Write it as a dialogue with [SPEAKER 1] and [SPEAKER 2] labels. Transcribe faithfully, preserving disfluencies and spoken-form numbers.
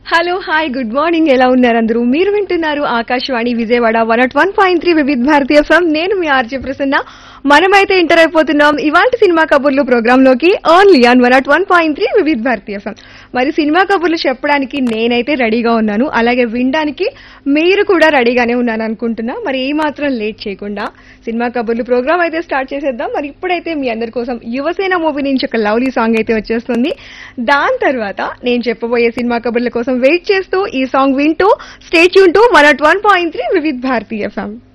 [SPEAKER 1] hello hi good morning ఎలా ఉన్నారు అందరూ మీరు వింటున్నారు Akashvani Vijayawada one not one point three వివిధ భారతీయ ఎఫ్ఎం నేను మీ ఆర్జే ప్రసన్న మనమైతే ఎంటర్ అయిపోతున్నాం ఇవాళ సినిమా కబుర్లు ప్రోగ్రామ్ లోకి only on one not one point three వివిధ భారతీయ ఎఫ్ఎం మరి సినిమా కబుర్లు చెప్పడానికి నేనైతే రెడీగా ఉన్నాను అలాగే వినడానికి మీరు కూడా రెడీగానే ఉన్నాను అనుకుంటున్నా మరి ఏ మాత్రం లేట్ చేయకుండా సినిమా కబుర్లు ప్రోగ్రామ్ అయితే స్టార్ట్ చేసేద్దాం మరి ఇప్పుడైతే మీ అందరి కోసం యువసేన మూవీ నుంచి ఒక లవ్లీ సాంగ్ అయితే వచ్చేస్తుంది దాని తర్వాత నేను చెప్పబోయే సినిమా కబుర్ల కోసం వెయిట్ చేస్తూ ఈ సాంగ్ వింటూ stay tune to one not one point three వివిధ భారతీయ ఎఫ్ఎం